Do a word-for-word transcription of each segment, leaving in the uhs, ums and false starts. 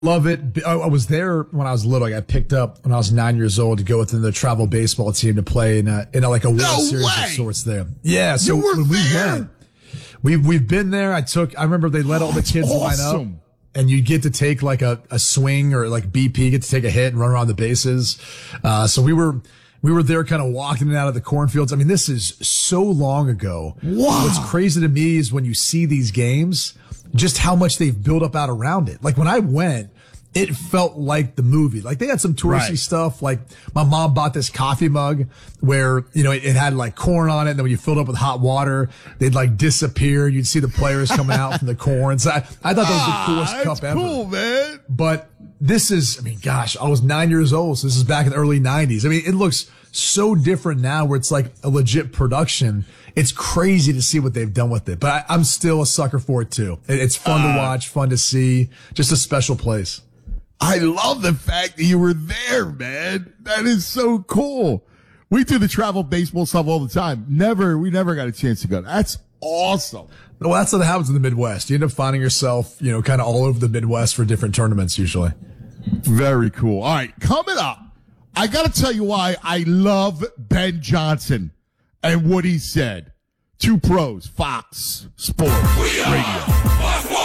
Love it. I I was there when I was little. I got picked up when I was nine years old to go within the travel baseball team to play in a, in a, like a World No Series way! of sorts there. Yeah. So You were when we there? went, we've, we've been there. I took, I remember they let all the That's kids line awesome. up and you get to take like a, a swing or like B P, get to take a hit and run around the bases. Uh, so we were, we were there kind of walking in and out of the cornfields. I mean, this is so long ago. Wow. What's crazy to me is when you see these games, just how much they've built up out around it. Like when I went, it felt like the movie. Like they had some touristy Right. stuff. Like my mom bought this coffee mug where, you know, it, it had like corn on it. And then when you filled up with hot water, they'd like disappear. You'd see the players coming out from the corn. So I, I thought that was Ah, the coolest that's cup ever. cool, man. But this is, I mean, gosh, I was nine years old. So this is back in the early nineties. I mean, it looks so different now where it's like a legit production. It's crazy to see what they've done with it, but I, I'm still a sucker for it too. It, it's fun Uh, to watch, fun to see, just a special place. I love the fact that you were there, man. That is so cool. We do the travel baseball stuff all the time. Never, we never got a chance to go. That's awesome. Well, that's what happens in the Midwest. You end up finding yourself, you know, kind of all over the Midwest for different tournaments usually. Very cool. All right, coming up, I got to tell you why I love Ben Johnson and what he said. Two pros, Fox Sports Radio.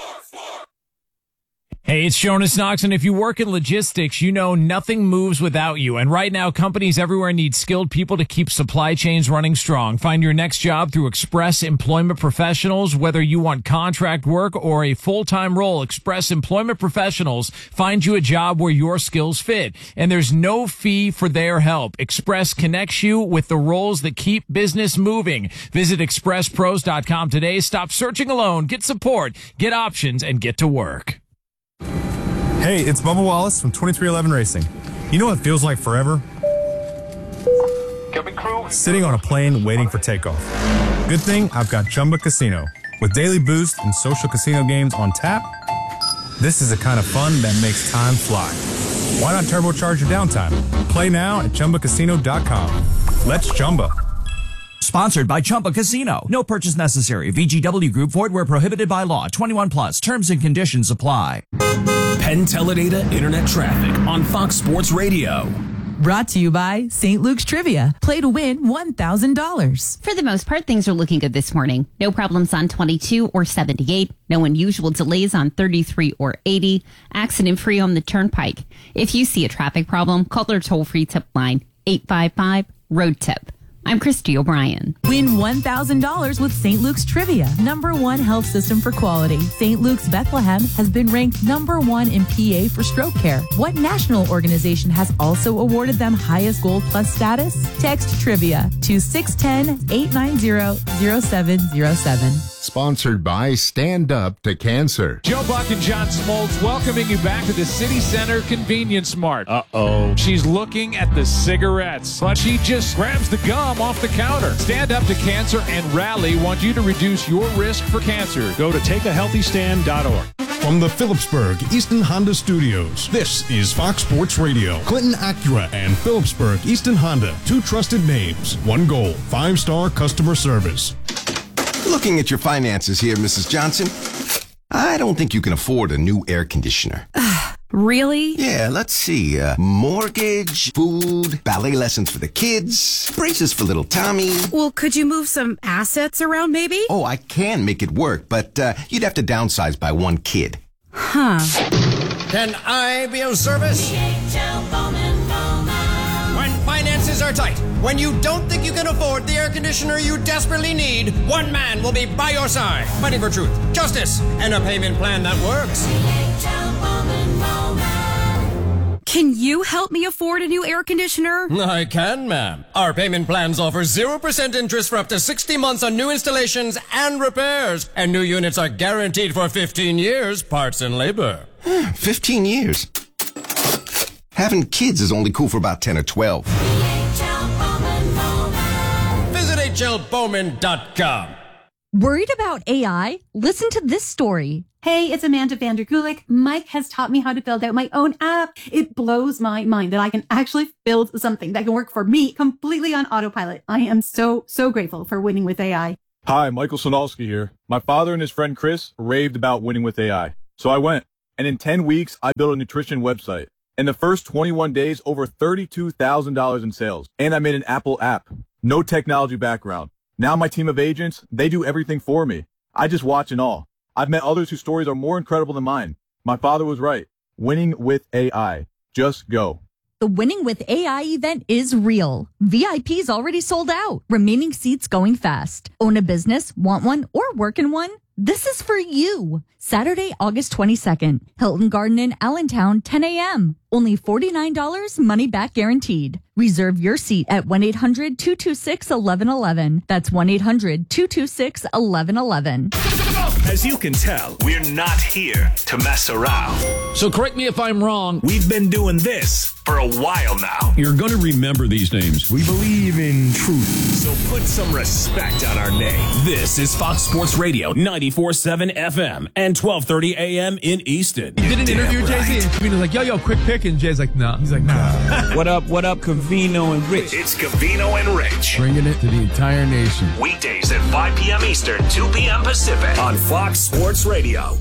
Hey, it's Jonas Knox, and if you work in logistics, you know nothing moves without you. And right now, companies everywhere need skilled people to keep supply chains running strong. Find your next job through Express Employment Professionals. Whether you want contract work or a full-time role, Express Employment Professionals find you a job where your skills fit. And there's no fee for their help. Express connects you with the roles that keep business moving. Visit express pros dot com today. Stop searching alone. Get support, get options, and get to work. Hey, it's Bubba Wallace from twenty-three eleven Racing. You know what feels like forever? Sitting on a plane waiting for takeoff. Good thing I've got Chumba Casino. With daily boost and social casino games on tap, this is the kind of fun that makes time fly. Why not turbocharge your downtime? Play now at chumba casino dot com. Let's Chumba. Sponsored by Chumba Casino. No purchase necessary. V G W Group. Void where prohibited by law. twenty-one plus. Terms and conditions apply. Penn Teledata Internet Traffic on Fox Sports Radio. Brought to you by Saint Luke's Trivia. Play to win one thousand dollars. For the most part, things are looking good this morning. No problems on twenty-two or seventy-eight. No unusual delays on thirty-three or eighty. Accident free on the Turnpike. If you see a traffic problem, call their toll-free tip line, eight five five, road tip. I'm Christy O'Brien. Win one thousand dollars with Saint Luke's Trivia. Number one health system for quality. Saint Luke's Bethlehem has been ranked number one in P A for stroke care. What national organization has also awarded them highest Gold Plus status? Text Trivia to six one zero, eight nine zero, zero seven zero seven. Sponsored by Stand Up to Cancer. Joe Buck and John Smoltz welcoming you back to the City Center Convenience Mart. Uh-oh. She's looking at the cigarettes, but she just grabs the gum off the counter. Stand Up to Cancer and Rally want you to reduce your risk for cancer. Go to take a healthy stand dot org. From the Phillipsburg Easton Honda Studios, this is Fox Sports Radio. Clinton Acura and Phillipsburg Easton Honda, two trusted names, one goal, five-star customer service. Looking at your finances here, Missus Johnson, I don't think you can afford a new air conditioner. Really? Yeah, let's see. Uh, mortgage, food, ballet lessons for the kids, braces for little Tommy. Well, could you move some assets around maybe? Oh, I can make it work, but uh, you'd have to downsize by one kid. Huh. Can I be of service? When finances are tight, when you don't think you can afford the air conditioner you desperately need, one man will be by your side, fighting for truth, justice, and a payment plan that works. Can you help me afford a new air conditioner? I can, ma'am. Our payment plans offer zero percent interest for up to sixty months on new installations and repairs. And new units are guaranteed for fifteen years, parts and labor. fifteen years? Having kids is only cool for about ten or twelve. Visit H L Bowman dot com. Worried about A I? Listen to this story. Hey, it's Amanda Vanderkulik. Mike has taught me how to build out my own app. It blows my mind that I can actually build something that can work for me completely on autopilot. I am so, so grateful for winning with A I. Hi, Michael Sonalski here. My father and his friend Chris raved about winning with A I. So I went. And in ten weeks, I built a nutrition website. In the first twenty-one days, over thirty-two thousand dollars in sales. And I made an Apple app. No technology background. Now my team of agents, they do everything for me. I just watch and all. I've met others whose stories are more incredible than mine. My father was right. Winning with A I. Just go. The Winning with A I event is real. V I P's already sold out. Remaining seats going fast. Own a business, want one, or work in one? This is for you. Saturday, August twenty-second. Hilton Garden in Allentown, ten a.m. Only forty-nine dollars, money back guaranteed. Reserve your seat at one eight hundred two two six one one one one. That's one eight hundred two two six one one one one. As you can tell, we're not here to mess around. So correct me if I'm wrong. We've been doing this for a while now. You're going to remember these names. We believe in truth. So put some respect on our name. This is Fox Sports Radio, ninety-four point seven F M and twelve thirty A M in Easton. He did an interview with Jay-Z, and Covino's like, yo, yo, quick pick, and Jay's like, nah. He's like, nah. What up, what up, Covino and Rich? It's Covino and Rich. Bringing it to the entire nation. Weekdays at five p.m. Eastern, two p.m. Pacific on Fox Sports Radio.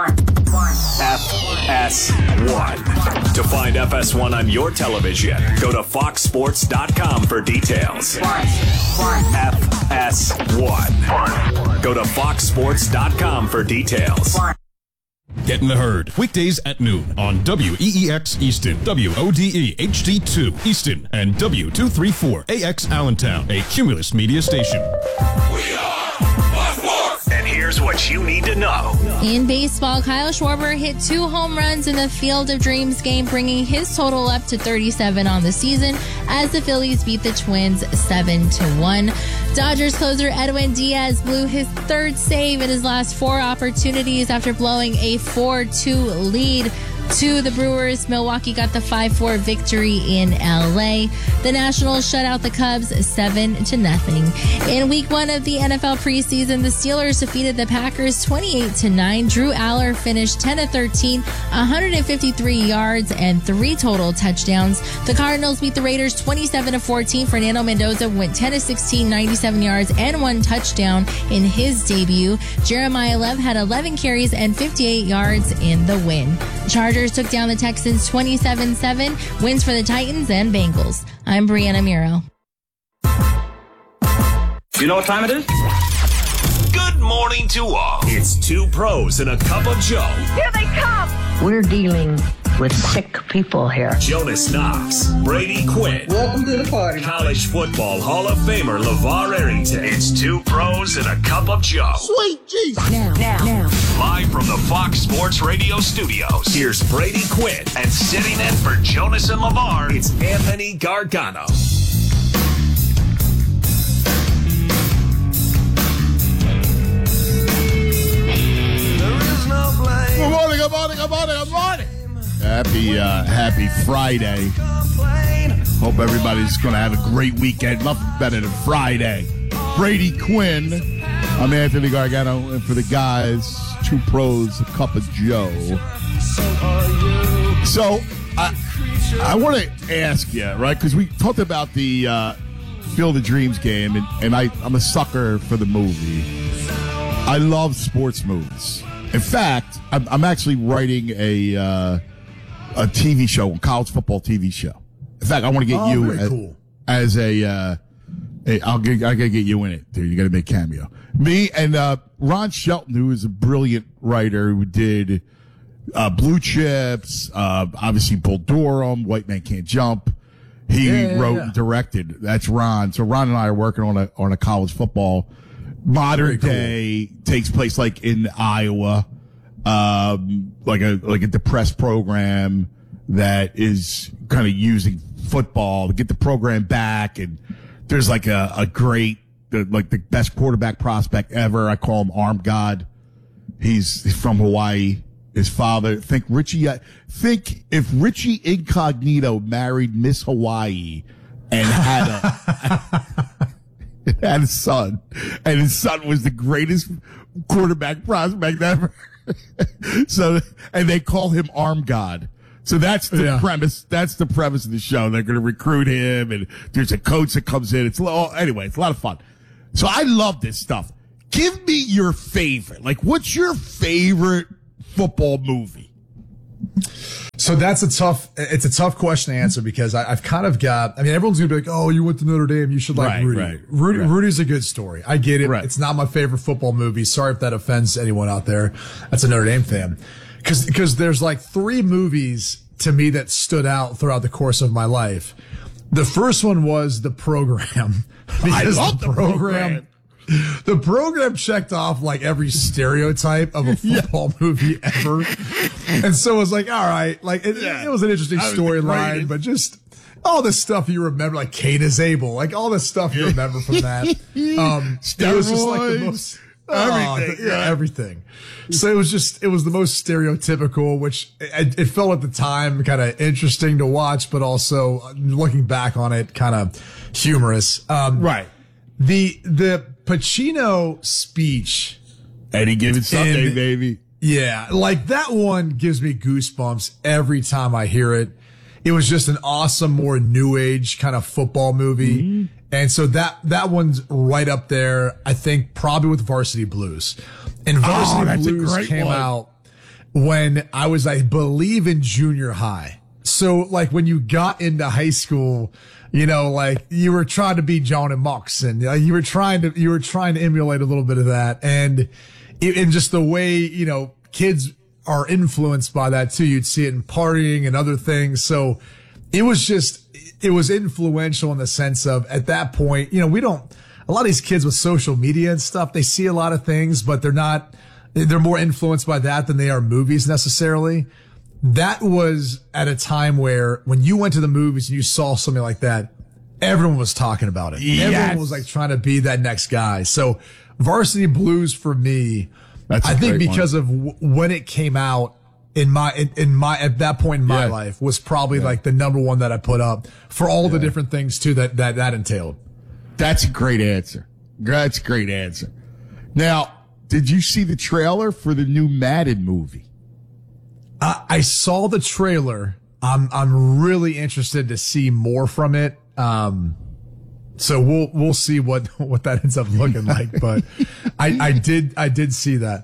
F S one. To find F S one on your television, go to fox sports dot com for details. F S one. Go to fox sports dot com for details. Get in the herd. Weekdays at noon on W E E X Easton, W O D E H D two Easton, and W two thirty-four A X Allentown, a Cumulus media station. We are And here's what you need to know. In baseball, Kyle Schwarber hit two home runs in the Field of Dreams game, bringing his total up to thirty-seven on the season as the Phillies beat the Twins seven to one. Dodgers closer Edwin Diaz blew his third save in his last four opportunities after blowing a four two lead to the Brewers. Milwaukee got the five four victory in L A. The Nationals shut out the Cubs seven to nothing. In week one of the N F L preseason, the Steelers defeated the Packers twenty-eight to nine. Drew Aller finished ten to thirteen, one hundred fifty-three yards and three total touchdowns. The Cardinals beat the Raiders twenty-seven to fourteen. Fernando Mendoza went ten to sixteen, ninety-seven yards and one touchdown in his debut. Jeremiah Love had eleven carries and fifty-eight yards in the win. Chargers took down the Texans twenty-seven seven. Wins for the Titans and Bengals. I'm Brianna Muro. You know what time it is? Good morning to all. It's two pros and a cup of Joe. Here they come. We're dealing with sick people here. Jonas Knox, Brady Quinn. Welcome to the party. College football Hall of Famer LeVar Arrington. It's two pros and a cup of Joe. Sweet Jesus. Now, now, now. Live from the Fox Sports Radio studios, here's Brady Quinn. And sitting in for Jonas and LeVar, it's Anthony Gargano. Good morning, good morning, good morning, good morning. Happy, uh, happy Friday. Hope everybody's going to have a great weekend. Nothing better than Friday. Brady Quinn. I'm Anthony Gargano. And for the guys, two pros, a cup of Joe. So, I, I want to ask you, right? Because we talked about the uh, Field of Dreams game, and, and I, I'm a sucker for the movie. I love sports movies. In fact, I'm, I'm actually writing a uh, a T V show, a college football T V show. In fact, I want to get oh, you as, cool. as a, uh, a I'll get, I gotta get you in it, dude. You gotta make a cameo. Me and uh, Ron Shelton, who is a brilliant writer, who did uh, Blue Chips, uh, obviously Bull Durham, White Man Can't Jump. He yeah, yeah, wrote yeah. and directed. That's Ron. So Ron and I are working on a on a college football. Modern cool. day takes place like in Iowa, um, like a like a depressed program that is kind of using football to get the program back, and there's like a, a great like the best quarterback prospect ever. I call him Arm God. He's, he's from Hawaii. His father, think Richie. Think if Richie Incognito married Miss Hawaii and had a. had a son, and his son was the greatest quarterback prospect ever. So, and they call him Arm God. So that's the yeah. premise. That's the premise of the show. They're going to recruit him, and there's a coach that comes in. It's oh, anyway, it's a lot of fun. So I love this stuff. Give me your favorite. Like, what's your favorite football movie? So that's a tough, it's a tough question to answer because I, I've kind of got, I mean, everyone's going to be like, oh, you went to Notre Dame, you should like Right, Rudy. right, Rudy. right. Rudy's a good story. I get it. Right. It's not my favorite football movie. Sorry if that offends anyone out there that's a Notre Dame fan. Cause, cause there's like three movies to me that stood out throughout the course of my life. The first one was The Program. I love The Program. The Program checked off like every stereotype of a football movie ever. And so it was like, all right, like it, Yeah. it was an interesting That was the storyline, greatest. but just all the stuff you remember, like Cain is Abel, like all the stuff you remember from that. Um, it was just like the Steroids. most, Everything, oh, yeah, right. everything. So it was just, it was the most stereotypical, which it, it felt at the time kind of interesting to watch, but also uh, looking back on it, kind of humorous. Um, Right. The, the Pacino speech. Any given Sunday, in- baby. Yeah, like that one gives me goosebumps every time I hear it. It was just an awesome, more new age kind of football movie. Mm-hmm. And so that, that one's right up there, I think, probably with Varsity Blues. And Varsity Oh, that's a Blues great came one. out when I was, I believe, in junior high. So like when you got into high school, you know, like you were trying to be John and Moxon. Like, you were trying to, you were trying to emulate a little bit of that. And, it, and just the way, you know, kids are influenced by that too. You'd see it in partying and other things. So it was just, it was influential in the sense of at that point, you know, we don't, a lot of these kids with social media and stuff, they see a lot of things, but they're not, they're more influenced by that than they are movies necessarily. That was at a time where when you went to the movies and you saw something like that, everyone was talking about it. Yes. Everyone was like trying to be that next guy. So Varsity Blues for me, That's a I think great one. because of w- when it came out in my, in, in my, at that point in my Yeah. life was probably like the number one that I put up for all the different things too that, that, that entailed. That's a great answer. That's a great answer. Now, did you see the trailer for the new Madden movie? I, I saw the trailer. I'm I'm really interested to see more from it. Um, so we'll we'll see what what that ends up looking like. But I I did I did see that.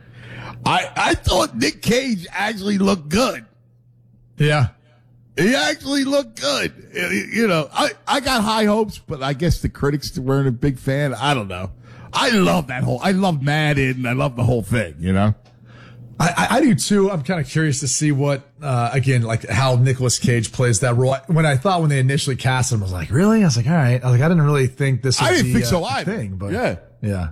I, I thought Nick Cage actually looked good. Yeah. He actually looked good. You know, I, I got high hopes, but I guess the critics weren't a big fan. I don't know. I love that whole, I love Madden. I love the whole thing, you know? I, I, I do too. I'm kind of curious to see what, uh, again, like how Nicolas Cage plays that role. When I thought when they initially cast him, I was like, really? I was like, all right. I was like, I didn't really think this would I didn't be think a so either. thing, but Yeah. yeah.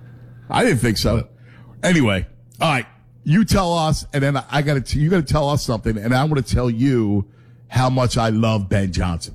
I didn't think so. Anyway, all right. You tell us, and then I got to, you got to tell us something, and I'm going to tell you how much I love Ben Johnson.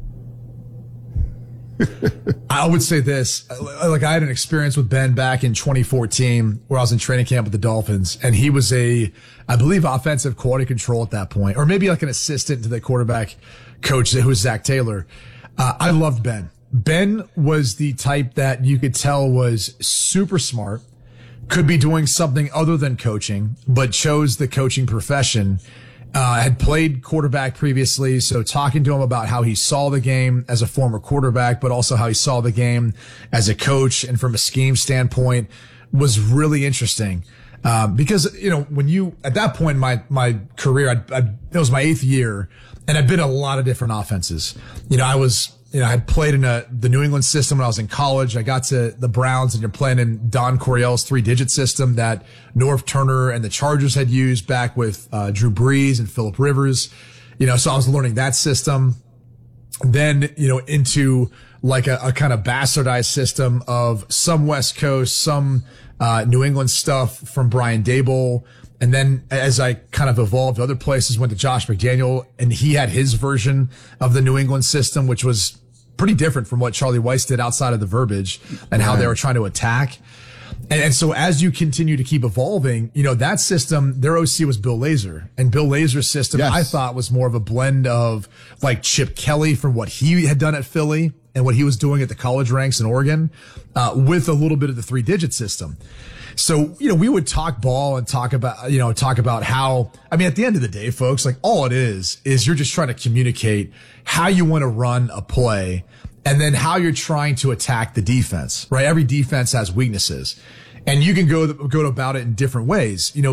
I would say this, like I had an experience with Ben back in twenty fourteen where I was in training camp with the Dolphins and he was a, I believe offensive quality control at that point, or maybe like an assistant to the quarterback coach who was Zach Taylor. Uh, I loved Ben. Ben was the type that you could tell was super smart, could be doing something other than coaching, but chose the coaching profession. Uh, had played quarterback previously, so talking to him about how he saw the game as a former quarterback, but also how he saw the game as a coach and from a scheme standpoint was really interesting. Um, because, you know, when you, at that point in my, my career, I'd, I'd, it was my eighth year and I'd been in a lot of different offenses. You know, I was, you know, I had played in a, the New England system when I was in college. I got to the Browns and you're playing in Don Coryell's three digit system that Norv Turner and the Chargers had used back with, uh, Drew Brees and Phillip Rivers. You know, so I was learning that system. Then, you know, into like a, a kind of bastardized system of some West Coast, some, uh, New England stuff from Brian Daboll. And then as I kind of evolved to other places, went to Josh McDaniel and he had his version of the New England system, which was pretty different from what Charlie Weiss did outside of the verbiage and how they were trying to attack. And, and so as you continue to keep evolving, you know, that system, their O C was Bill Lazor, and Bill Lazor's system, Yes. I thought was more of a blend of like Chip Kelly from what he had done at Philly and what he was doing at the college ranks in Oregon, uh, with a little bit of the three digit system. So, you know, we would talk ball and talk about, you know, talk about how, I mean, at the end of the day, folks, like all it is, is you're just trying to communicate how you want to run a play and then how you're trying to attack the defense, right? Every defense has weaknesses and you can go, go about it in different ways. You know,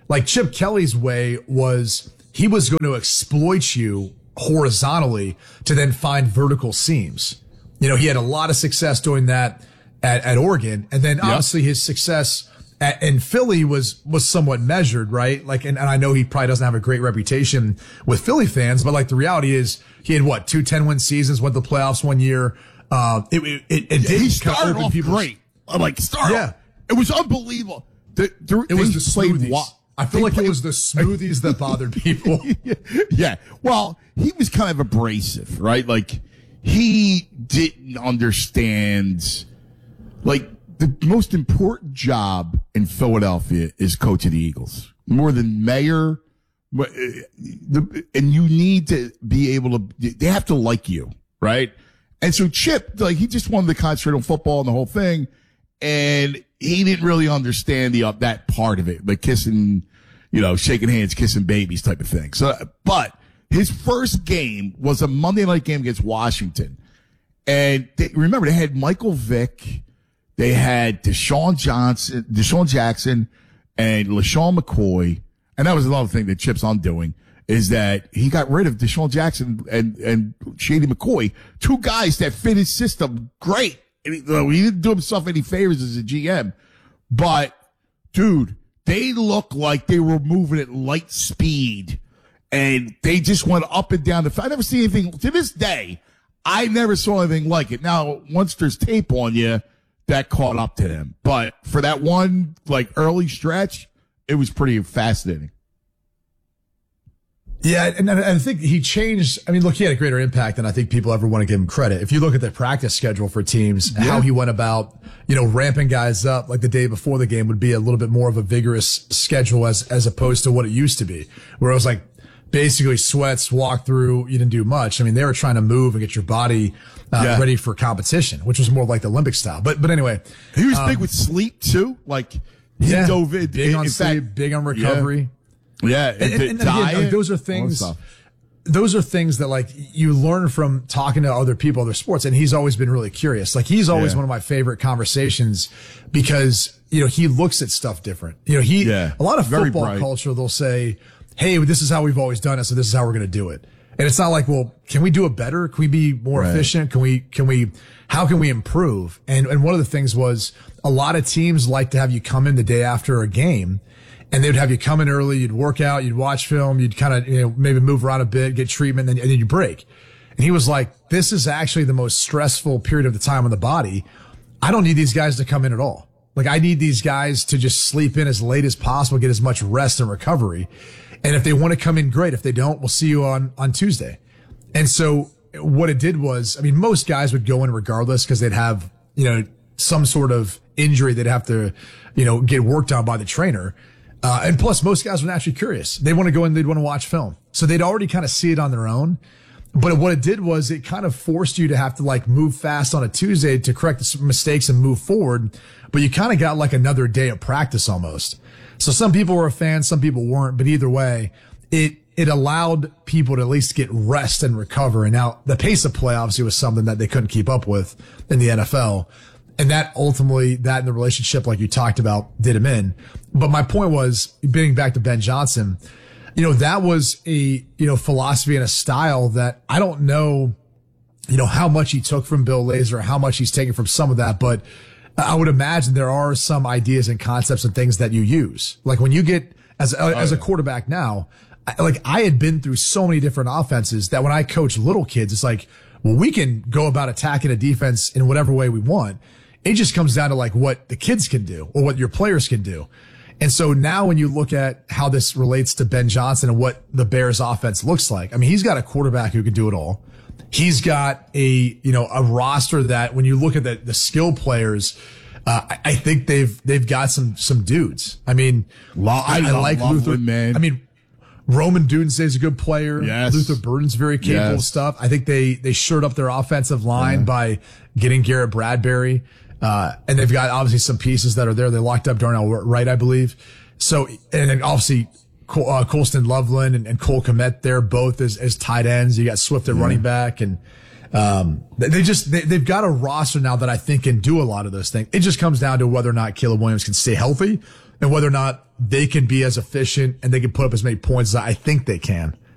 Like Chip Kelly's way was he was going to exploit you horizontally to then find vertical seams. You know, he had a lot of success doing that at, at Oregon. And then obviously his success at, in Philly was, was somewhat measured, right? Like, and, and I know he probably doesn't have a great reputation with Philly fans, but like the reality is he had what, two ten win seasons, went to the playoffs one year. Uh, it, it, it, it yeah, did he started off people's, great. Like, started. Yeah. It was unbelievable. The, the, it was the smoothies. Wa- I feel like it was the smoothies that bothered people. Yeah. Well, he was kind of abrasive, right? Like, he didn't understand, like, the most important job in Philadelphia is coach of the Eagles. More than mayor. And you need to be able to, they have to like you, right? And so Chip, like, he just wanted to concentrate on football and the whole thing. And he didn't really understand the, uh, that part of it, like kissing, you know, shaking hands, kissing babies type of thing. So, but his first game was a Monday night game against Washington. And they, remember, they had Michael Vick, they had Deshaun Johnson, Deshaun Jackson, and LaShawn McCoy. And that was another thing that Chip's undoing, is that he got rid of Deshaun Jackson and, and Shady McCoy, two guys that fit his system great. And he, he didn't do himself any favors as a G M. But, dude, they looked like they were moving at light speed. And they just went up and down the field. I never see anything, to this day, I never saw anything like it. Now, once there's tape on you, that caught up to them. But for that one, like, early stretch, it was pretty fascinating. Yeah, and I think he changed. I mean, look, he had a greater impact than I think people ever want to give him credit. If you look at the practice schedule for teams, yeah. how he went about, you know, ramping guys up like the day before the game would be a little bit more of a vigorous schedule as, as opposed to what it used to be, where it was like basically sweats, walk through, you didn't do much. I mean, they were trying to move and get your body uh, yeah. ready for competition, which was more like the Olympic style. But, but anyway. He was um, big with sleep too. Like, he yeah, dove in, big in, on in sleep, fact, big on recovery. Yeah. Yeah, and, and, and again, like, those are things. Those are things that like you learn from talking to other people, other sports. And he's always been really curious. Like he's always yeah. one of my favorite conversations because you know he looks at stuff different. You know he yeah. a lot of Very football bright. culture. They'll say, "Hey, this is how we've always done it, so this is how we're going to do it." And it's not like, well, can we do it better? Can we be more right. efficient? Can we? Can we? How can we improve? And and one of the things was a lot of teams like to have you come in the day after a game. And they would have you come in early, you'd work out, you'd watch film, you'd kind of, you know, maybe move around a bit, get treatment, and then, and then you break. And he was like, this is actually the most stressful period of the time on the body. I don't need these guys to come in at all. Like, I need these guys to just sleep in as late as possible, get as much rest and recovery. And if they want to come in, great. If they don't, we'll see you on, on Tuesday. And so what it did was, I mean, most guys would go in regardless because they'd have, you know, some sort of injury they'd have to, you know, get worked on by the trainer. Uh, and plus most guys were naturally curious. They want to go in, they'd want to watch film. So they'd already kind of see it on their own. But what it did was it kind of forced you to have to like move fast on a Tuesday to correct the mistakes and move forward. But you kind of got like another day of practice almost. So some people were a fan, some people weren't. But either way, it, it allowed people to at least get rest and recover. And now the pace of play obviously was something that they couldn't keep up with in the N F L. And that ultimately, that and the relationship, like you talked about, did him in. But my point was, getting back to Ben Johnson, you know, that was a, you know, philosophy and a style that I don't know, you know, how much he took from Bill Lazor, how much he's taken from some of that. But I would imagine there are some ideas and concepts and things that you use. Like when you get, as a, as a quarterback now, like I had been through so many different offenses that when I coach little kids, it's like, well, we can go about attacking a defense in whatever way we want. It just comes down to like what the kids can do or what your players can do. And so now when you look at how this relates to Ben Johnson and what the Bears offense looks like, I mean, he's got a quarterback who can do it all. He's got a, you know, a roster that when you look at the, the skill players, uh, I, I think they've, they've got some, some dudes. I mean, I, I like Luther, man. I mean, Roman Dudenstay is a good player. Yes. Luther Burden's very capable yes. of stuff. I think they, they shored up their offensive line yeah. by getting Garrett Bradbury. Uh, and they've got obviously some pieces that are there. They locked up Darnell Wright, I believe. So, and then obviously, Col- uh, Colston Loveland and, and Cole Kmet there, both as, as tight ends. You got Swift at yeah. running back and, um, they just, they, they've got a roster now that I think can do a lot of those things. It just comes down to whether or not Caleb Williams can stay healthy and whether or not they can be as efficient and they can put up as many points as I think they can.